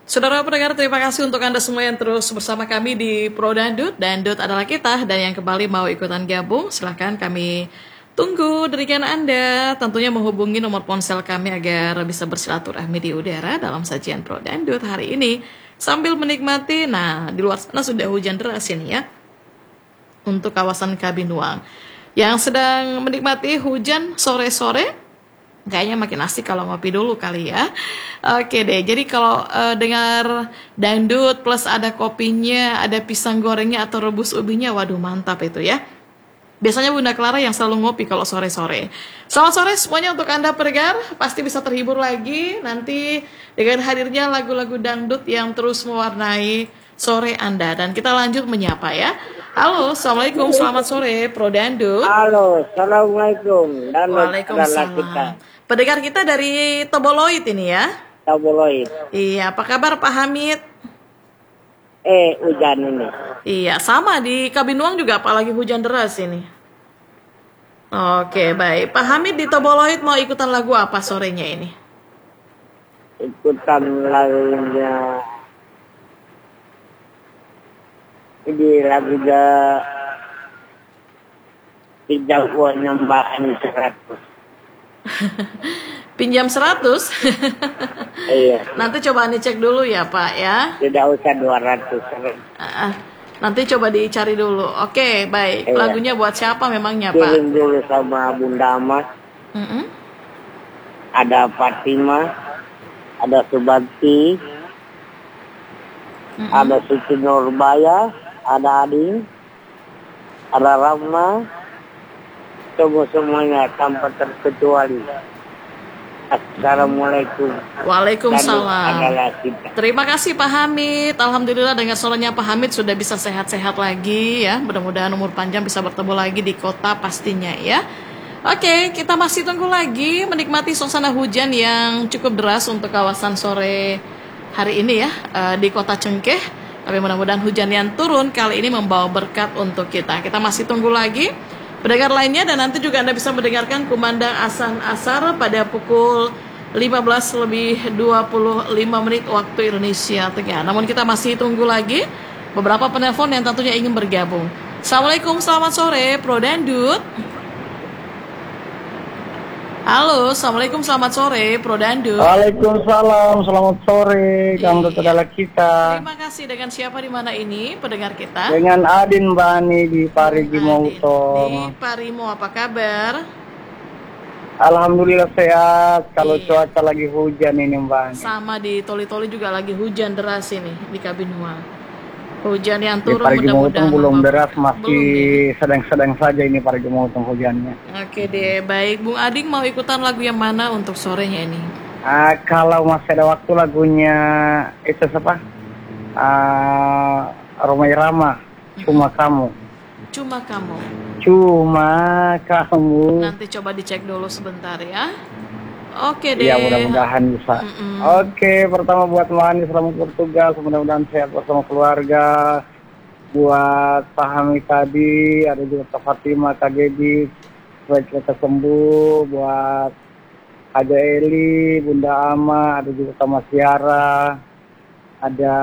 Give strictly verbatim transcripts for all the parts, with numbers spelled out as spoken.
Saudara pendengar, terima kasih untuk Anda semua yang terus bersama kami di Pro Dangdut. Dangdut adalah kita, dan yang kembali mau ikutan gabung, silahkan kami tunggu derikan Anda. Tentunya menghubungi nomor ponsel kami agar bisa bersilaturahmi di udara dalam sajian Pro Dangdut hari ini. Sambil menikmati, nah di luar sana sudah hujan deras ini ya, untuk kawasan Kabinuang. Yang sedang menikmati hujan sore-sore, kayaknya makin asik kalau ngopi dulu kali ya. Oke deh, jadi kalau uh, dengar dangdut plus ada kopinya, ada pisang gorengnya atau rebus ubinya, waduh mantap itu ya. Biasanya Bunda Clara yang selalu ngopi kalau sore-sore. Selamat sore semuanya untuk Anda pendengar, pasti bisa terhibur lagi nanti dengan hadirnya lagu-lagu dangdut yang terus mewarnai sore Anda. Dan kita lanjut menyapa ya. Halo, Assalamualaikum, selamat sore Pro Dangdut. Halo, Assalamualaikum. Waalaikumsalam. Pendengar kita dari Toboloid ini ya. Toboloid. Iya, apa kabar Pak Hamid? Eh, hujan ini. Iya, sama di Kabinuang juga apalagi hujan deras ini. Oke, baik. Pak Hamid di Toboloid mau ikutan lagu apa sorenya ini? Ikutan lagunya. Ini lagunya pinjam uangnya Mbak Ani seratus. Pinjam seratus? Iya. Nanti coba Ani cek dulu ya Pak ya. Tidak usah dua ratus. Uh, nanti coba dicari dulu. Oke, baik. Iya. Lagunya buat siapa memangnya Pak? Kirim dulu sama Bunda Amas. Mm-mm. Ada Fatima, ada Subanti, Mm-mm. ada Siti Nurbaya, ada Adi, ada Rama. Semua semuanya tanpa terkecuali. Assalamualaikum. Waalaikumsalam. Adalah kita. Terima kasih Pak Hamid. Alhamdulillah dengan suaranya Pak Hamid sudah bisa sehat-sehat lagi ya. Mudah-mudahan umur panjang bisa bertemu lagi di kota pastinya ya. Oke, kita masih tunggu lagi menikmati suasana hujan yang cukup deras untuk kawasan sore hari ini ya, uh, di kota Cengkeh. Tapi mudah-mudahan hujan yang turun kali ini membawa berkat untuk kita. Kita masih tunggu lagi pendengar lainnya, dan nanti juga Anda bisa mendengarkan kumandang azan asar pada pukul lima belas lebih dua puluh lima menit waktu Indonesia Tengah. Namun kita masih tunggu lagi beberapa penelpon yang tentunya ingin bergabung. Assalamualaikum, selamat sore Pro Dangdut. Halo, Assalamualaikum, selamat sore Pro Dangdut. Waalaikumsalam, selamat sore. Dangdut adalah kita. Terima kasih. Dengan siapa di mana ini pendengar kita? Dengan Adin Bani di Parigi Mouton. Di Parimo, apa kabar? Alhamdulillah sehat. Kalau Iya. cuaca lagi hujan ini Mbak. Sama di Toli-Toli juga lagi hujan deras ini di Kabinuang. Hujan yang Di turun Parigi Mouton mudah-mudahan belum membawa- deras, masih Belum, ya? sedang-sedang saja ini Parigi Mouton hujannya. Oke deh, baik. Bung Ading mau ikutan lagu yang mana untuk sorenya ini? Ah, kalau masih ada waktu lagunya itu siapa? Ah, Romai Rama, Cuma Kamu. Cuma Kamu. Cuma Kamu. Nanti coba dicek dulu sebentar ya. Oke deh. Iya, mudah-mudahan bisa. Mm-mm. Oke, pertama buat Mani selamat bertugas, mudah-mudahan sehat bersama keluarga. Buat Pak Hamid tadi, ada juga Kak Fatima, Kak Gedit, supaya kita sembuh. Buat Aja Eli, Bunda Ama, ada juga Kak Masyara, ada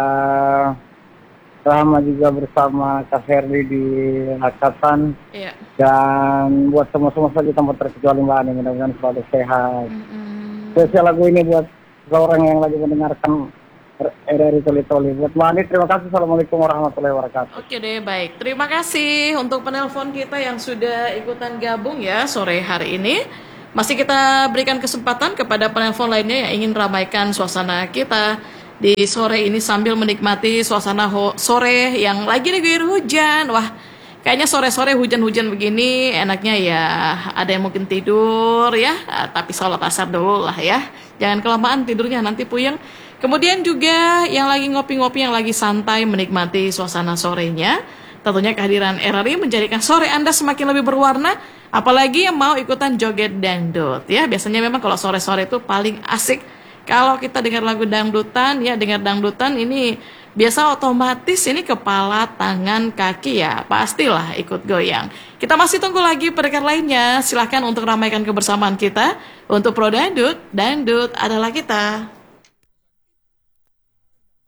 Rahma juga bersama Kak Ferdi di Lakatan. Iya. Dan buat semua-semua saja tanpa terkecuali Mbak Ani, mudah-mudahan selalu sehat. Mm-mm. Spesial lagu ini buat seorang yang lagi mendengarkan R R I Toli-Toli. Buat Mbak Ani, terima kasih. Assalamualaikum warahmatullahi wabarakatuh. Oke deh, baik. Terima kasih untuk penelpon kita yang sudah ikutan gabung ya sore hari ini. Masih kita berikan kesempatan kepada penelpon lainnya yang ingin ramaikan suasana kita di sore ini sambil menikmati suasana ho- sore yang lagi diguyur hujan. Wah, kayaknya sore-sore hujan-hujan begini enaknya ya ada yang mungkin tidur ya, ah, tapi sholat asar dulu lah ya. Jangan kelamaan tidurnya, nanti puyeng. Kemudian juga yang lagi ngopi-ngopi, yang lagi santai menikmati suasana sorenya. Tentunya kehadiran R R I menjadikan sore Anda semakin lebih berwarna. Apalagi yang mau ikutan joget dangdut ya. Biasanya memang kalau sore-sore itu paling asik kalau kita dengar lagu dangdutan ya, dengar dangdutan ini biasa otomatis ini kepala, tangan, kaki ya pastilah ikut goyang. Kita masih tunggu lagi pendengar lainnya. Silahkan untuk ramaikan kebersamaan kita untuk Pro Dangdut. Dangdut adalah kita.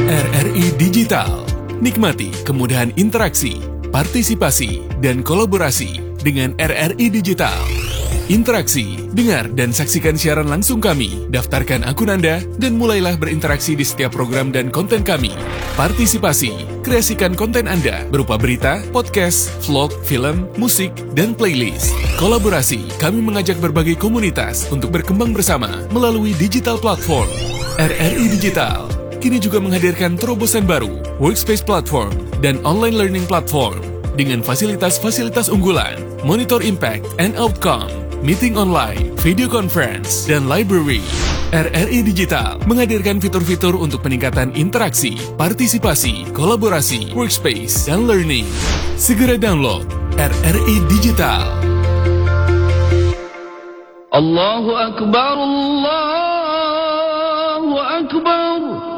R R I Digital. Nikmati kemudahan interaksi, partisipasi, dan kolaborasi dengan R R I Digital. Interaksi, dengar dan saksikan siaran langsung kami, daftarkan akun Anda, dan mulailah berinteraksi di setiap program dan konten kami. Partisipasi, kreasikan konten Anda berupa berita, podcast, vlog, film, musik, dan playlist. Kolaborasi, kami mengajak berbagai komunitas untuk berkembang bersama melalui digital platform. R R I Digital kini juga menghadirkan terobosan baru, workspace platform, dan online learning platform dengan fasilitas-fasilitas unggulan, monitor impact and outcome, meeting online, video conference, dan library. R R I Digital menghadirkan fitur-fitur untuk peningkatan interaksi, partisipasi, kolaborasi, workspace, dan learning. Segera download R R I Digital. Allahu Akbar, Allahu Akbar.